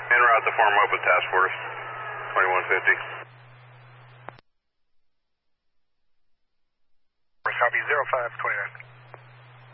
En route to form up with Task Force 2150. Copy 0529.